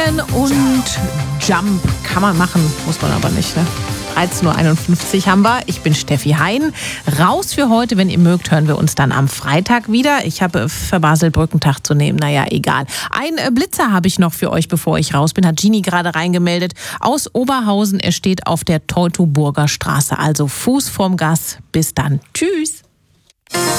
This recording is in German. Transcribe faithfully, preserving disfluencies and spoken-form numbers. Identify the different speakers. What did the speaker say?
Speaker 1: Springen und Jump kann man machen, muss man aber nicht, ne? dreizehn Uhr einundfünfzig haben wir. Ich bin Steffi Hein. Raus für heute. Wenn ihr mögt, hören wir uns dann am Freitag wieder. Ich habe verbaselt, Brückentag zu nehmen. Naja, egal. Ein Blitzer habe ich noch für euch, bevor ich raus bin. Hat Gini gerade reingemeldet. Aus Oberhausen. Er steht auf der Teutoburger Straße. Also Fuß vorm Gas. Bis dann. Tschüss.